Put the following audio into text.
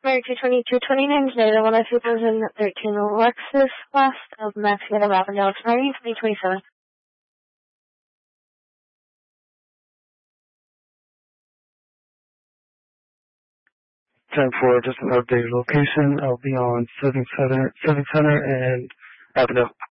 Mary 22229 today, the 2013 Lexus West of Mexican of Avondale, expiring 2027. 10-4, just an updated location. I'll be on 7 Center and Avondale.